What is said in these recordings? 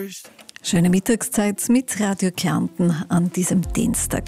first. Schöne Mittagszeit mit Radio Kärnten an diesem Dienstag.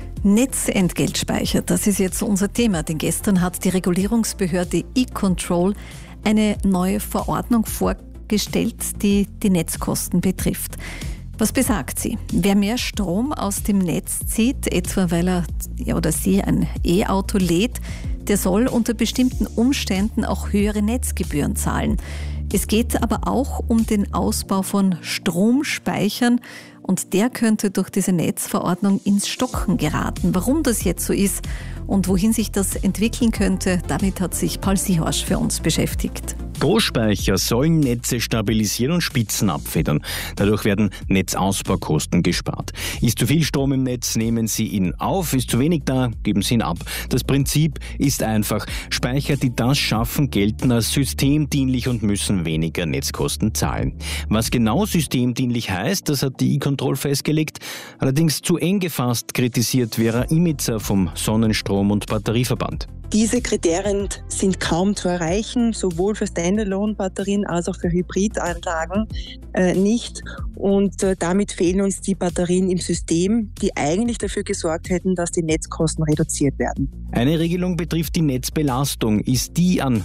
Netzentgeltspeicher, das ist jetzt unser Thema, denn gestern hat die Regulierungsbehörde E-Control eine neue Verordnung vorgestellt, die die Netzkosten betrifft. Was besagt sie? Wer mehr Strom aus dem Netz zieht, etwa weil er oder sie ein E-Auto lädt, der soll unter bestimmten Umständen auch höhere Netzgebühren zahlen. Es geht aber auch um den Ausbau von Stromspeichern und der könnte durch diese Netzverordnung ins Stocken geraten. Warum das jetzt so ist und wohin sich das entwickeln könnte, damit hat sich Paul Sihorsch für uns beschäftigt. Großspeicher sollen Netze stabilisieren und Spitzen abfedern. Dadurch werden Netzausbaukosten gespart. Ist zu viel Strom im Netz, nehmen Sie ihn auf. Ist zu wenig da, geben Sie ihn ab. Das Prinzip ist einfach. Speicher, die das schaffen, gelten als systemdienlich und müssen weniger Netzkosten zahlen. Was genau systemdienlich heißt, das hat die E-Control festgelegt. Allerdings zu eng gefasst, kritisiert Vera Imitzer vom Sonnenstrom- und Batterieverband. Diese Kriterien sind kaum zu erreichen, sowohl für Standalone-Batterien als auch für Hybridanlagen nicht. Und damit fehlen uns die Batterien im System, die eigentlich dafür gesorgt hätten, dass die Netzkosten reduziert werden. Eine Regelung betrifft die Netzbelastung. Ist die an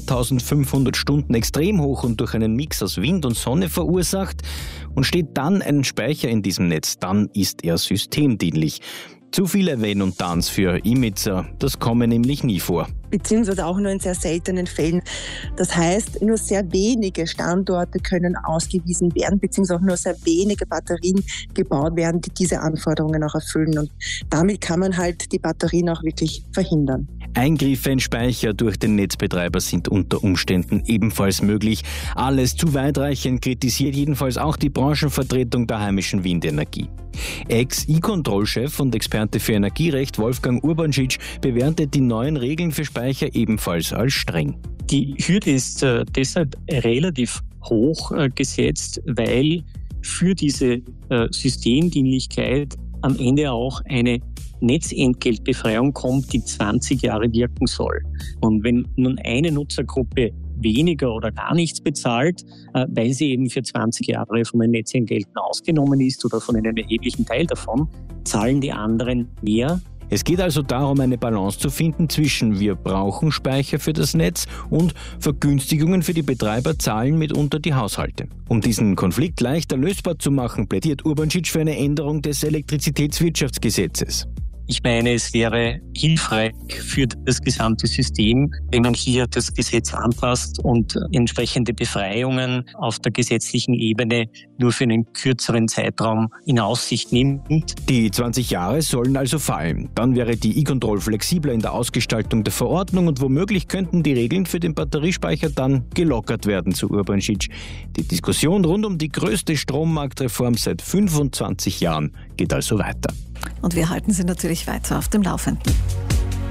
2500 Stunden extrem hoch und durch einen Mix aus Wind und Sonne verursacht und steht dann ein Speicher in diesem Netz, dann ist er systemdienlich. Zu viele Wenn und Danns für Imitzer, das komme nämlich nie vor. Beziehungsweise auch nur in sehr seltenen Fällen. Das heißt, nur sehr wenige Standorte können ausgewiesen werden, beziehungsweise auch nur sehr wenige Batterien gebaut werden, die diese Anforderungen auch erfüllen. Und damit kann man halt die Batterien auch wirklich verhindern. Eingriffe in Speicher durch den Netzbetreiber sind unter Umständen ebenfalls möglich. Alles zu weitreichend kritisiert jedenfalls auch die Branchenvertretung der heimischen Windenergie. Ex-E-Control-Chef und Experte für Energierecht Wolfgang Urbanschitsch bewertet die neuen Regeln für Speicher ebenfalls als streng. Die Hürde ist deshalb relativ hoch gesetzt, weil für diese Systemdienlichkeit am Ende auch eine Netzentgeltbefreiung kommt, die 20 Jahre wirken soll. Und wenn nun eine Nutzergruppe weniger oder gar nichts bezahlt, weil sie eben für 20 Jahre von den Netzentgelten ausgenommen ist oder von einem erheblichen Teil davon, zahlen die anderen mehr. Es geht also darum, eine Balance zu finden zwischen wir brauchen Speicher für das Netz und Vergünstigungen für die Betreiber zahlen mitunter die Haushalte. Um diesen Konflikt leichter lösbar zu machen, plädiert Urbanschitsch für eine Änderung des Elektrizitätswirtschaftsgesetzes. Ich meine, es wäre hilfreich für das gesamte System, wenn man hier das Gesetz anpasst und entsprechende Befreiungen auf der gesetzlichen Ebene nur für einen kürzeren Zeitraum in Aussicht nimmt. Die 20 Jahre sollen also fallen. Dann wäre die E-Control flexibler in der Ausgestaltung der Verordnung und womöglich könnten die Regeln für den Batteriespeicher dann gelockert werden, zu Urbanschitsch. Die Diskussion rund um die größte Strommarktreform seit 25 Jahren geht also weiter. Und wir halten Sie natürlich weiter auf dem Laufenden.